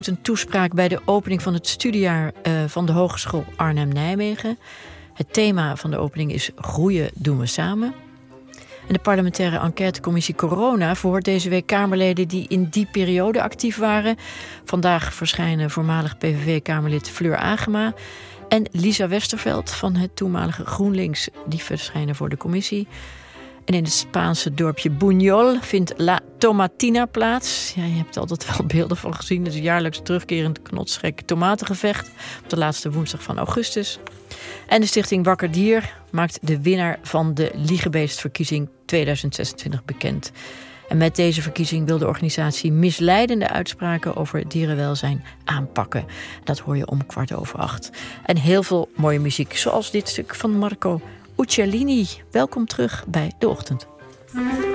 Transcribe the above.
Een toespraak bij de opening van het studiejaar van de Hogeschool Arnhem-Nijmegen. Het thema van de opening is Groeien doen we samen. En de parlementaire enquêtecommissie Corona verhoort deze week Kamerleden die in die periode actief waren. Vandaag verschijnen voormalig PVV-Kamerlid Fleur Agema en Lisa Westerveld van het toenmalige GroenLinks. Die verschijnen voor de commissie. En in het Spaanse dorpje Buñol vindt La Tomatina plaats. Ja, je hebt er altijd wel beelden van gezien. Het is een jaarlijks terugkerend knotsgek tomatengevecht op de laatste woensdag van augustus. En de stichting Wakker Dier maakt de winnaar van de Liegebeestverkiezing 2026 bekend. En met deze verkiezing wil de organisatie misleidende uitspraken over dierenwelzijn aanpakken. Dat hoor je om 7:15. En heel veel mooie muziek, zoals dit stuk van Marco Uccellini. Welkom terug bij De Ochtend.